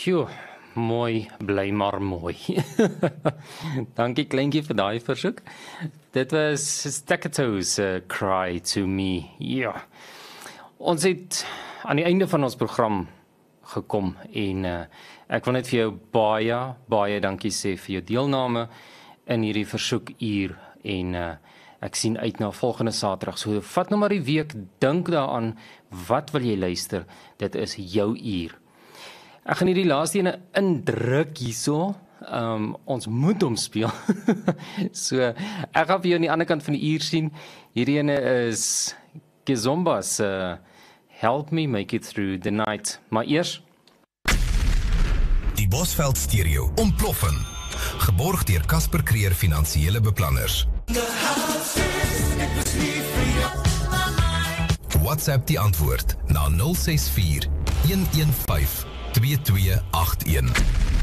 Sjoe, mooi, bly maar mooi. Dankie kleintjie vir daai versoek. Dit was Staccato's Cry to Me. Ja. Ons het aan die einde van ons program gekom en ek wil net vir jou baie dankie sê vir jou deelname in hierdie versoekuur en ek sien uit na volgende Saterdag. So vat nou maar die week, dink daaraan, wat wil jy luister? Dit is jou uur. Ek gaan hierdie laaste ene indruk hierso. Ons moet hom speel. So, ek gaan vir jou aan die ander kant van die uur sien. Hierdie ene is Kizombas, Help Me Make It Through the Night. Maar eers Die Bosveld Stereo ontploffen. Geborg deur Casper Creer Finansiële Beplanners. WhatsApp die antwoord na 064 115 2281.